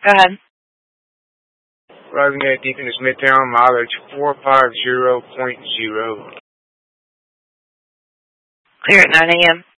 Go ahead. Rising at Deaconess Midtown, mileage 450.0. Clear at 9 a.m.